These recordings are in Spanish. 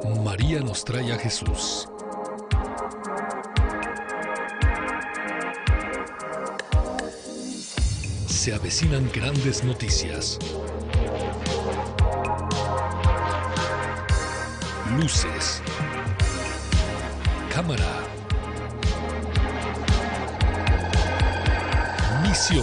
María nos trae a Jesús. Se avecinan grandes noticias. Luces. Cámara. Misión.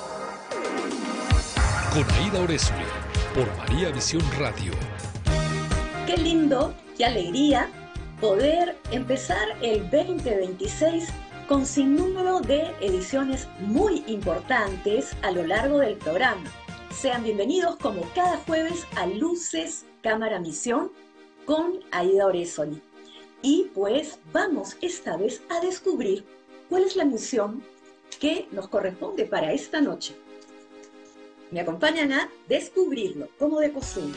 Con Aida Oresme, por María Visión Radio. Qué lindo, qué alegría poder empezar el 2026 con sinnúmero de ediciones muy importantes a lo largo del programa. Sean bienvenidos como cada jueves a Luces, Cámara, Misión con Aida Oresme. Y pues vamos esta vez a descubrir cuál es la misión que nos corresponde para esta noche. Me acompañan a descubrirlo, como de costumbre.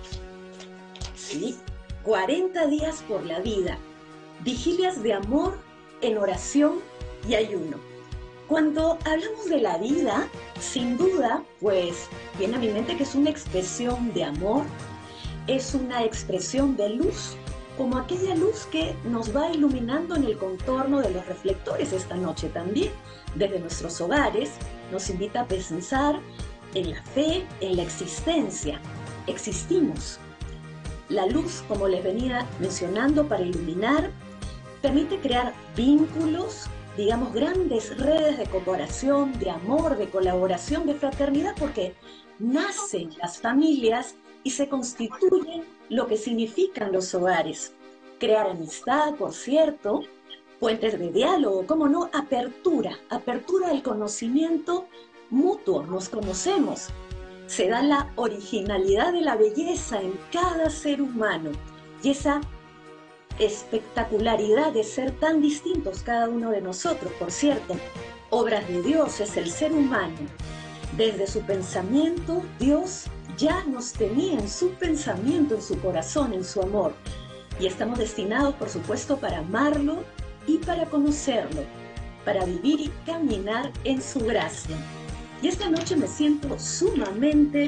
Sí, 40 días por la vida, vigilias de amor en oración y ayuno. Cuando hablamos de la vida, sin duda, pues viene a mi mente que es una expresión de amor, es una expresión de luz, como aquella luz que nos va iluminando en el contorno de los reflectores esta noche también. Desde nuestros hogares nos invita a pensar en la fe, en la existencia. Existimos. La luz, como les venía mencionando, para iluminar, permite crear vínculos, digamos, grandes redes de cooperación, de amor, de colaboración, de fraternidad, porque nacen las familias y se constituyen lo que significan los hogares. Crear amistad, por cierto, puentes de diálogo, cómo no, apertura al conocimiento mutuo, nos conocemos. Se da la originalidad de la belleza en cada ser humano y esa espectacularidad de ser tan distintos cada uno de nosotros. Por cierto, obras de Dios es el ser humano. Desde su pensamiento, Dios ya nos tenía en su pensamiento, en su corazón, en su amor. Y estamos destinados, por supuesto, para amarlo y para conocerlo, para vivir y caminar en su gracia. Y esta noche me siento sumamente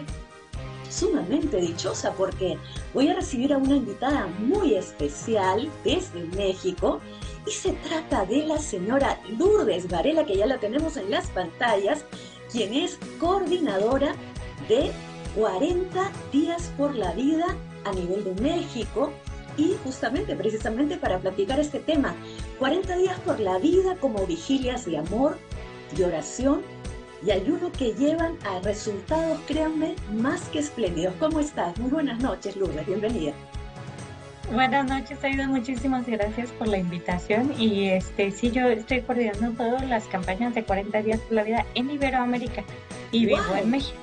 dichosa porque voy a recibir a una invitada muy especial desde México y se trata de la señora Lourdes Varela, que ya la tenemos en las pantallas, quien es coordinadora de 40 días por la vida a nivel de México y precisamente para platicar este tema, 40 días por la vida como vigilias de amor, de oración y ayuno que llevan a resultados, créanme, más que espléndidos. ¿Cómo estás? Muy buenas noches, Lourdes, bienvenida. Buenas noches, Aida, muchísimas gracias por la invitación y sí, yo estoy coordinando todas las campañas de 40 días por la vida en Iberoamérica y vivo en México.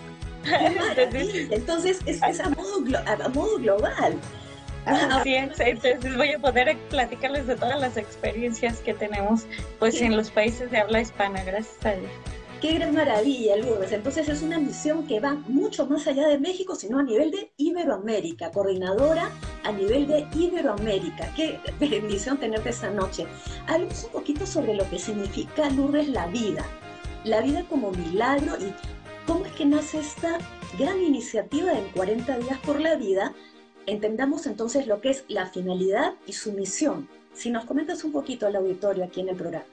Entonces es a modo global. Así es, entonces voy a poder platicarles de todas las experiencias que tenemos pues en los países de habla hispana, gracias a Dios. ¡Qué gran maravilla, Lourdes! Entonces es una misión que va mucho más allá de México, sino a nivel de Iberoamérica, coordinadora a nivel de Iberoamérica. ¡Qué bendición tenerte esta noche! Hablemos un poquito sobre lo que significa, Lourdes, la vida como milagro y cómo es que nace esta gran iniciativa de 40 días por la vida. Entendamos entonces lo que es la finalidad y su misión. Si nos comentas un poquito al auditorio aquí en el programa.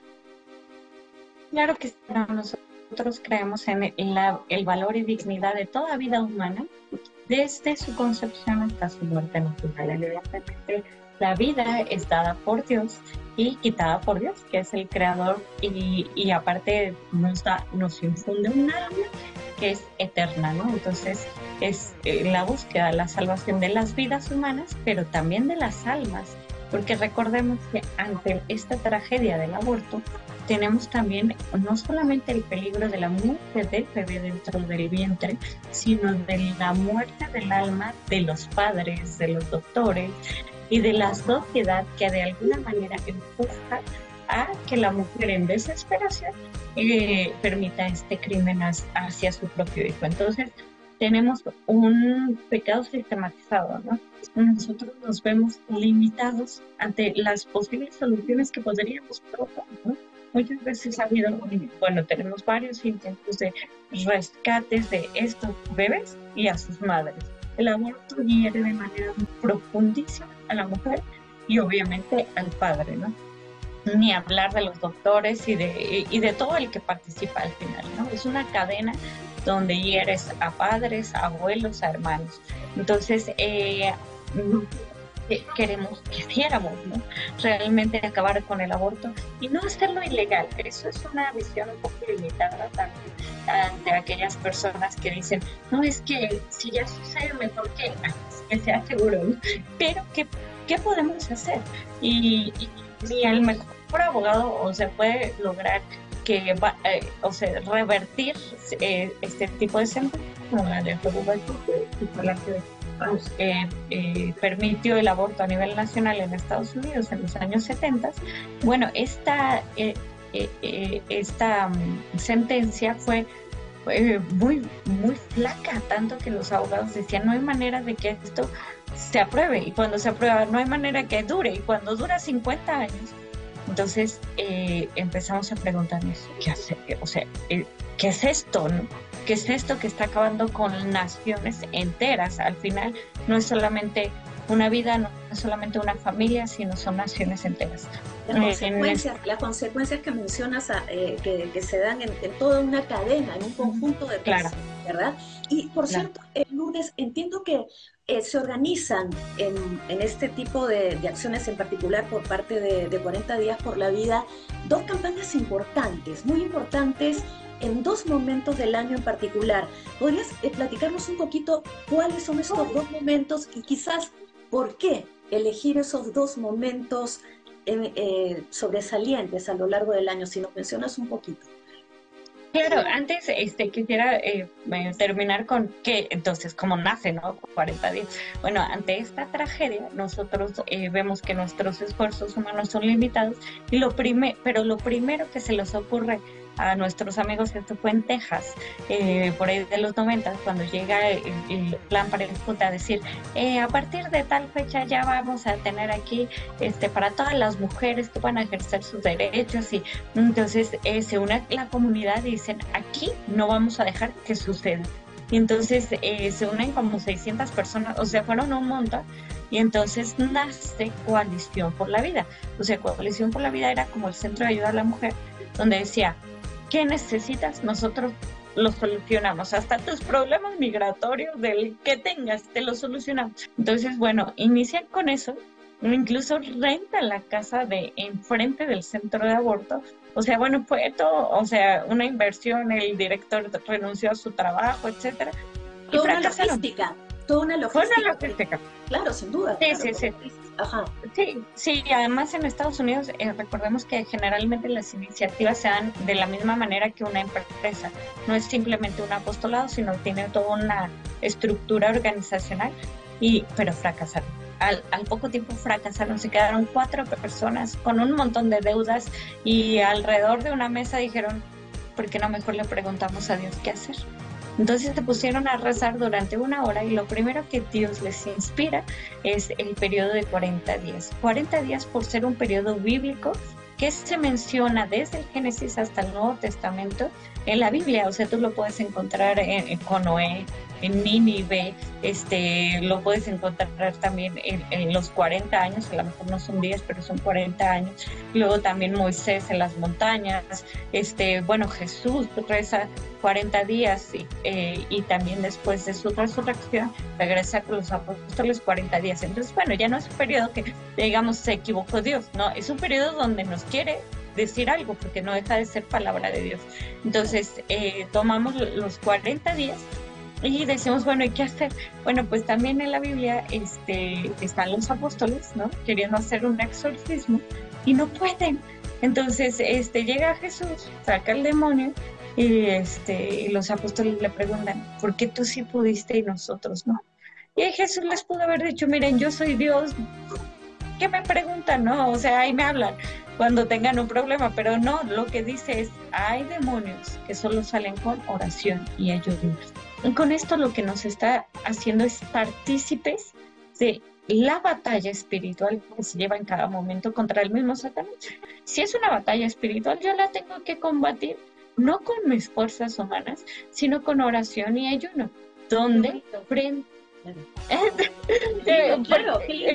Claro que sí, nosotros creemos en el valor y dignidad de toda vida humana, desde su concepción hasta su muerte natural. Evidentemente, la vida es dada por Dios y quitada por Dios, que es el creador, y aparte nos infunde un alma que es eterna, ¿no? Entonces es la búsqueda, la salvación de las vidas humanas, pero también de las almas, porque recordemos que ante esta tragedia del aborto tenemos también no solamente el peligro de la muerte del bebé dentro del vientre, sino de la muerte del alma de los padres, de los doctores y de la sociedad que de alguna manera empuja a que la mujer en desesperación permita este crimen hacia su propio hijo. Entonces tenemos un pecado sistematizado, ¿no? Nosotros nos vemos limitados ante las posibles soluciones que podríamos probar, ¿no? Muchas veces ha habido, tenemos varios intentos de rescates de estos bebés y a sus madres. El aborto hiere de manera profundísima a la mujer y obviamente al padre, ¿no? Ni hablar de los doctores y de todo el que participa al final, ¿no? Es una cadena donde hieres a padres, a abuelos, a hermanos. Entonces, quisiéramos, ¿no? Realmente acabar con el aborto y no hacerlo ilegal. Eso es una visión un poco limitada también ante aquellas personas que dicen, no, es que si ya sucede, mejor que sea seguro, ¿no? Pero ¿qué podemos hacer? Y ni al mejor abogado o se puede lograr revertir este tipo de sentencias como la de permitió el aborto a nivel nacional en Estados Unidos en los años 70. Bueno, esta sentencia fue muy, muy flaca, tanto que los abogados decían, no hay manera de que esto se apruebe, y cuando se aprueba no hay manera que dure, y cuando dura 50 años, entonces empezamos a preguntarnos, ¿qué hacer? O sea, ¿qué es esto, no? ¿Qué es esto que está acabando con naciones enteras? Al final no es solamente una vida, no es solamente una familia, sino son naciones enteras. Las consecuencias que mencionas que se dan en toda una cadena, en un conjunto de cosas, ¿verdad? Y por cierto, Lourdes, entiendo que se organizan en este tipo de acciones, en particular por parte de 40 días por la vida, dos campañas importantes, muy importantes, en dos momentos del año en particular. ¿Podrías platicarnos un poquito cuáles son estos dos momentos y quizás por qué elegir esos dos momentos sobresalientes a lo largo del año? Si nos mencionas un poquito. Claro, antes quisiera terminar con que, entonces, ¿cómo nace, no? 40 días. Bueno, ante esta tragedia, nosotros vemos que nuestros esfuerzos humanos son limitados, y pero lo primero que se les ocurre a nuestros amigos, esto fue en Texas, por ahí de los 90, cuando llega el plan para el Junta a decir, a partir de tal fecha ya vamos a tener aquí para todas las mujeres que van a ejercer sus derechos, y entonces se une la comunidad y dicen, aquí no vamos a dejar que suceda. Y entonces se unen como 600 personas, o sea, fueron un montón, y entonces nace Coalición por la Vida. O sea, Coalición por la Vida era como el centro de ayuda a la mujer, donde decía, ¿qué necesitas? Nosotros lo solucionamos. Hasta tus problemas migratorios, del que tengas, te lo solucionamos. Entonces, bueno, inician con eso. Incluso rentan la casa de enfrente del centro de aborto. O sea, bueno, fue todo, o sea, una inversión. El director renunció a su trabajo, etcétera. Toda una logística. Toda una logística. Fue una logística. Claro, sin duda. Sí, claro, sí. Ajá. Sí, además en Estados Unidos recordemos que generalmente las iniciativas se dan de la misma manera que una empresa. No es simplemente un apostolado, sino tiene toda una estructura organizacional, pero fracasaron. Al poco tiempo fracasaron, se quedaron 4 personas con un montón de deudas, y alrededor de una mesa dijeron, ¿por qué no mejor le preguntamos a Dios qué hacer? Entonces se pusieron a rezar durante 1 hora, y lo primero que Dios les inspira es el periodo de 40 días. 40 días por ser un periodo bíblico que se menciona desde el Génesis hasta el Nuevo Testamento en la Biblia. O sea, tú lo puedes encontrar con Noé, en Nínive, lo puedes encontrar también en los 40 años, a lo mejor no son 10, pero son 40 años. Luego también Moisés en las montañas, bueno, Jesús reza 40 días y también después de su resurrección regresa con los apóstoles 40 días. Entonces, bueno, ya no es un periodo que, digamos, se equivocó Dios, no, es un periodo donde nos quiere decir algo, porque no deja de ser palabra de Dios. Entonces, tomamos los 40 días y decimos, bueno, ¿y qué hacer? Bueno, pues también en la Biblia están los apóstoles, ¿no? Queriendo hacer un exorcismo y no pueden. Entonces, llega Jesús, saca el demonio y los apóstoles le preguntan, ¿por qué tú sí pudiste y nosotros no? Y Jesús les pudo haber dicho, miren, yo soy Dios, ¿qué me preguntan? No, o sea, ahí me hablan cuando tengan un problema, pero no, lo que dice es, hay demonios que solo salen con oración y ayuno. Y con esto lo que nos está haciendo es partícipes de la batalla espiritual que se lleva en cada momento contra el mismo Satanás. Si es una batalla espiritual, yo la tengo que combatir no con mis fuerzas humanas, sino con oración y ayuno, donde frente... Claro,